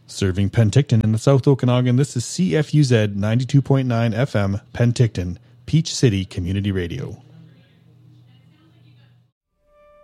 Serving Penticton in the South Okanagan, this is CFUZ 92.9 FM, Penticton, Peach City Community Radio.